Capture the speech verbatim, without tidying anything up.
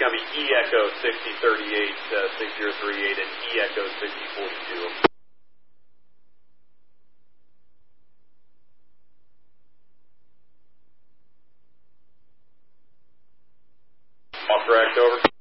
going to be E Echo sixty thirty-eight, uh, six zero three eight, and E Echo sixty forty-two. Off direct, over.